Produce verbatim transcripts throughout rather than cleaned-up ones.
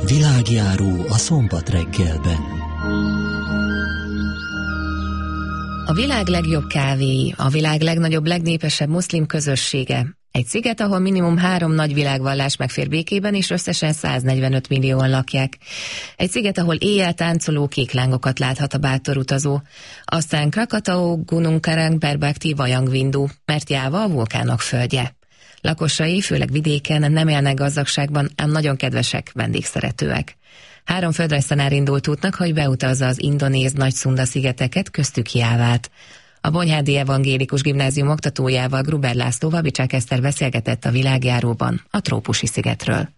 Világjáró a szombat reggelben. A világ legjobb kávéi, a világ legnagyobb, legnépesebb muszlim közössége. Egy sziget, ahol minimum három nagy világvallás megfér békében, és összesen száznegyvenöt millióan lakják. Egy sziget, ahol éjjel táncoló kék lángokat láthat a bátor utazó. Aztán Krakatau, Gunung Karang, Berbakti, Vajangvindu, mert Jáva a vulkánok földje. Lakosai, főleg vidéken, nem élnek gazdagságban, ám nagyon kedvesek, vendégszeretőek. Három földrajztanár indult útnak, hogy beutazza az indonéz Nagy-Szunda szigeteket, köztük Jávát. A Bonyhádi Evangélikus Gimnázium oktatójával, Gruber Lászlóval Bicsák Eszter beszélgetett a Világjáróban a trópusi szigetről.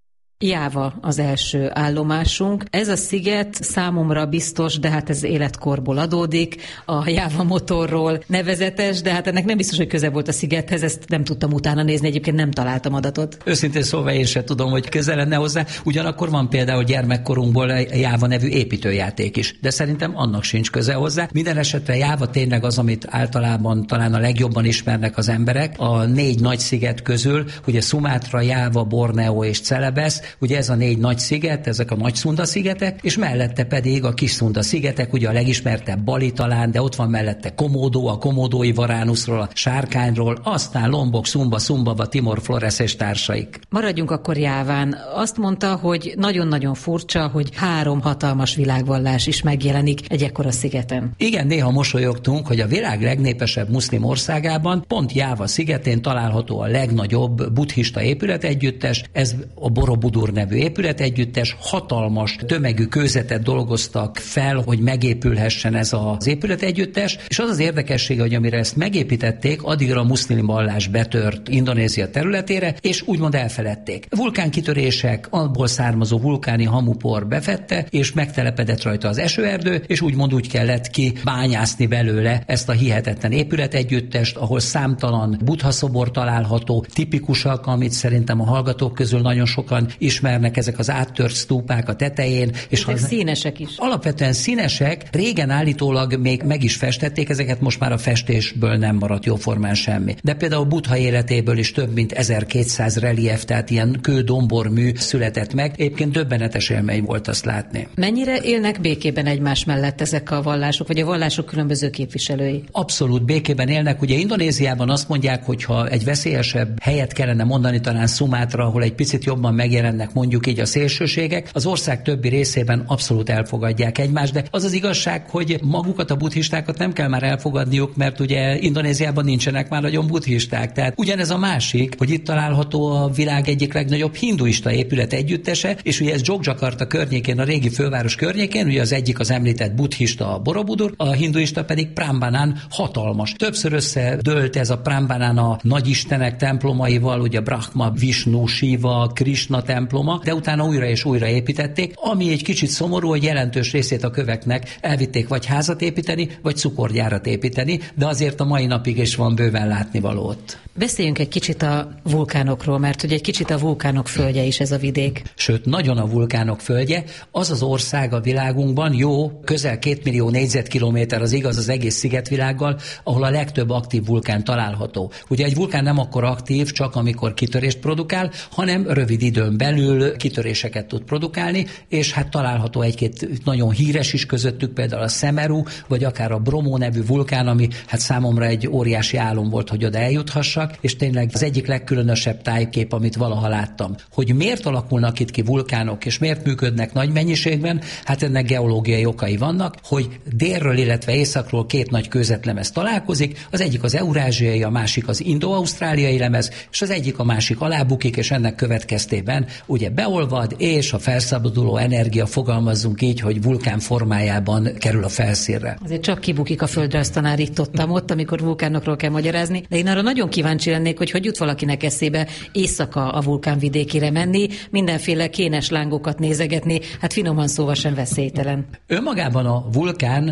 Jáva az első állomásunk. Ez a sziget számomra biztos, de hát ez életkorból adódik. A Jáva motorról nevezetes, de hát ennek nem biztos, hogy köze volt a szigethez, ezt nem tudtam utána nézni, egyébként nem találtam adatot. Őszintén szólva én sem tudom, hogy köze lenne hozzá. Ugyanakkor van például gyermekkorunkból a Jáva nevű építőjáték is, de szerintem annak sincs köze hozzá. Minden esetre Jáva tényleg az, amit általában talán a legjobban ismernek az emberek. A négy nagy sziget közül, ugye Szumátra, Jáva, Borneo és Celebesz, ugye ez a négy nagy sziget, ezek a Nagy-Szunda szigetek, és mellette pedig a Kis-Szunda szigetek, ugye a legismertebb Bali talán, de ott van mellette Komódó, a komódói Varánuszról, a Sárkányról, aztán Lombok, Szumba, Szumbaba, Timor Flores és társaik. Maradjunk akkor Jáván. Azt mondta, hogy nagyon-nagyon furcsa, hogy három hatalmas világvallás is megjelenik egy ekkora szigeten. Igen, néha mosolyogtunk, hogy a világ legnépesebb muszlim országában, pont Jáva szigetén található a legnagyobb buddhista épületegyüttes, ez a Borobudur nevű épületegyüttes, hatalmas tömegű kőzetet dolgoztak fel, hogy megépülhessen ez az épületegyüttes, és az az érdekessége, hogy amire ezt megépítették, addigra a muszlim vallás betört Indonézia területére, és úgymond elfeledték. Vulkánkitörések, abból származó vulkáni hamupor befette, és megtelepedett rajta az esőerdő, és úgymond úgy kellett ki bányászni belőle ezt a hihetetlen épületegyüttest, ahol számtalan buddha szobor található, tipikusak, amit szerintem a hallgatók közül nagyon sokan ismernek, ezek az áttört sztúpák a tetején. És ezek ha, színesek is. Alapvetően színesek, régen állítólag még meg is festették, ezeket most már a festésből nem maradt jóformán semmi. De például Buddha életéből is több mint ezerkétszáz relief, tehát ilyen kődombormű született meg. Egyébként döbbenetes élmény volt azt látni. Mennyire élnek békében egymás mellett ezek a vallások, vagy a vallások különböző képviselői? Abszolút békében élnek. Ugye Indonéziában azt mondják, hogy ha egy veszélyesebb helyet kellene mondani, talán Szumátra, ahol egy picit jobban megjelennek mondjuk így a szélsőségek, az ország többi részében abszolút elfogadják egymást, de az az igazság, hogy magukat a buddhistákat nem kell már elfogadniuk, mert ugye Indonéziában nincsenek már nagyon buddhisták. Tehát ugyanez a másik, hogy itt található a világ egyik legnagyobb hinduista épület együttese, és ugye ez Jogjakarta környékén, a régi főváros környékén, ugye az egyik az említett buddhista a Borobudur, a hinduista pedig Prambanan hatalmas. Többször összedőlt ez a Prambanan a nagyistenek templomaival, ugye Brahma, Vishnu, Shiva, Krishna temploma, de utána újra és újra építették, ami egy kicsit szomorú, hogy jelentős részét a köveknek elvitték vagy házat építeni, vagy cukorgyárat építeni, de azért a mai napig is van bőven látnivaló ott. Beszéljünk egy kicsit a vulkánokról, mert ugye egy kicsit a vulkánok földje is ez a vidék. Sőt, nagyon a vulkánok földje. Az az ország a világunkban, jó, közel két millió négyzetkilométer, az igaz az egész szigetvilággal, ahol a legtöbb aktív vulkán található. Ugye egy vulkán nem akkor aktív, csak amikor kitörést produkál, hanem rövid időn belül kitöréseket tud produkálni, és hát található egy-két nagyon híres is közöttük, például a Semeru, vagy akár a Bromo nevű vulkán, ami hát számomra egy óriási álom volt, hogy oda eljuthassak, és tényleg az egyik legkülönösebb tájkép, amit valaha láttam. Hogy miért alakulnak itt ki vulkánok, és miért működnek nagy mennyiségben, hát ennek geológiai okai vannak, hogy délről, illetve északról két nagy kőzetlemez találkozik, az egyik az eurázsiai, a másik az indo-ausztráliai lemez, és az egyik a másik alábukik, és ennek következtében ugye beolvad, és a felszabaduló energia, fogalmazzunk így, hogy vulkán formájában kerül a felszínre. Azért csak kibukik a földrajztanár itt-ottam ott, amikor vulkánokról kell magyarázni, de én arra nagyon kíváncsi lennék, hogy hogy jut valakinek eszébe éjszaka a vulkánvidékére menni, mindenféle kénes lángokat nézegetni, hát finoman szóval sem veszélytelen. Önmagában a vulkán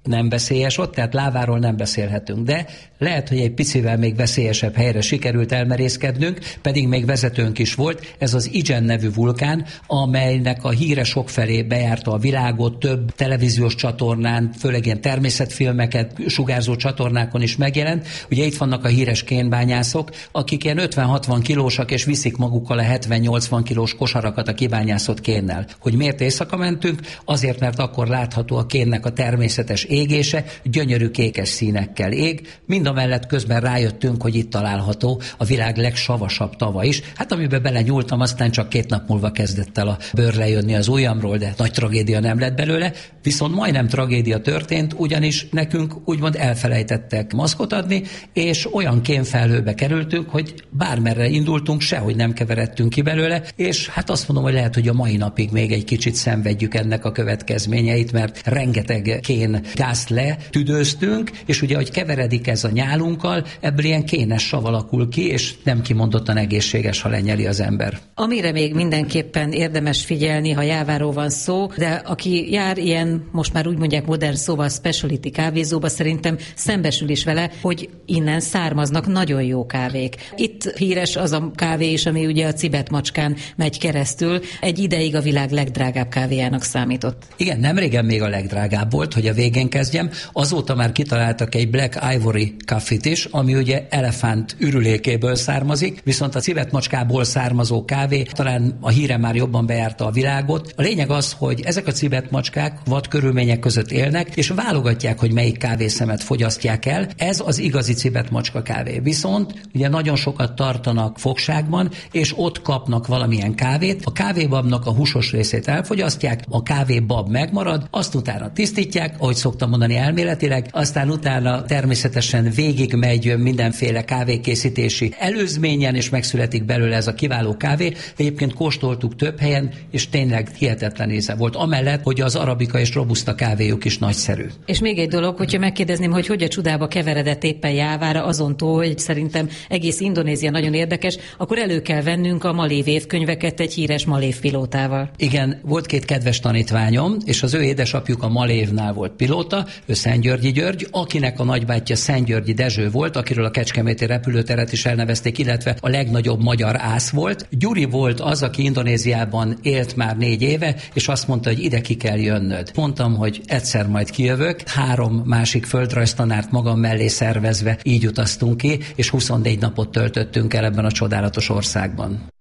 nem veszélyes ott, tehát láváról nem beszélhetünk, de lehet, hogy egy picivel még veszélyesebb helyre sikerült elmerészkednünk, pedig még vezetőnk is volt, ez az Ijen nevű vulkán, amelynek a híre sokfelé bejárta a világot, több televíziós csatornán, főleg ilyen természetfilmeket sugárzó csatornákon is megjelent. Ugye itt vannak a híres kénbányászok, akik ilyen ötven-hatvan kilósak, és viszik magukkal a hetven-nyolcvan kilós kosarakat a kibányászott kénnel. Hogy miért éjszaka mentünk? Azért, mert akkor látható a kénnek a természetes égése, gyönyörű kékes színekkel ég, mindamellett közben rájöttünk, hogy itt található a világ legsavasabb tava is. Hát amiben belenyúltam, aztán csak két nap múlva kezdett el a bőr lejönni az ujjamról, de nagy tragédia nem lett belőle, viszont majdnem tragédia történt, ugyanis nekünk úgymond elfelejtettek maszkot adni, és olyan kénfelhőbe kerültünk, hogy bármerre indultunk, sehogy nem keveredtünk ki belőle, és hát azt mondom, hogy lehet, hogy a mai napig még egy kicsit szenvedjük ennek a következményeit, mert rengeteg kén gázt letüdőztünk, és ugye, hogy keveredik ez a nyálunkkal, ebből ilyen kénes sav alakul ki, és nem kimondottan egészséges, ha lenyeli az ember. Amire még mindenképpen érdemes figyelni, ha jáváról van szó, de aki jár ilyen, most már úgy mondják modern szóval specialty kávézóba, szerintem szembesül is vele, hogy innen származnak nagyon jó kávék. Itt híres az a kávé is, ami ugye a Cibetmacskán megy keresztül, egy ideig a világ legdrágább kávéjának számított. Igen, nem régen még a legdrágább volt, hogy a végén kezdjem. Azóta már kitaláltak egy Black Ivory Coffee-t is, ami ugye elefánt ürülékéből származik, viszont a Cibetmacskából származó kávé talán a híre már jobban bejárta a világot. A lényeg az, hogy ezek a cibetmacskák vad körülmények között élnek, és válogatják, hogy melyik kávészemet fogyasztják el. Ez az igazi cibetmacska kávé. Viszont ugye nagyon sokat tartanak fogságban, és ott kapnak valamilyen kávét. A kávébabnak a húsos részét elfogyasztják, a kávébab megmarad, azt utána tisztítják, ahogy szoktam mondani elméletileg, aztán utána természetesen végigmegy mindenféle kávékészítési előzményen, és megszületik belőle ez a kiváló kávé. Egyébként kóstoltuk több helyen, és tényleg hihetetlen íze volt. Amellett, hogy az arabika és robusta kávéjuk is nagyszerű. És még egy dolog, hogyha megkérdezném, hogy hogy a csudába keveredett éppen jávára, azon túl, hogy szerintem egész Indonézia nagyon érdekes, akkor elő kell vennünk a malév évkönyveket egy híres malév pilótával. Igen, volt két kedves tanítványom, és az ő édesapjuk a Malévnál volt pilóta, ő Szentgyörgyi György, akinek a nagybátyja Szentgyörgyi Dezső volt, akiről a kecskeméti repülőteret is elnevezték, illetve a legnagyobb magyar ász volt. Gyuri volt az, aki Indonéziában élt már négy éve, és azt mondta, hogy ide ki kell jönnöd. Mondtam, hogy egyszer majd kijövök, három másik földrajztanárt magam mellé szervezve így utaztunk ki, és huszonnégy napot töltöttünk el ebben a csodálatos országban.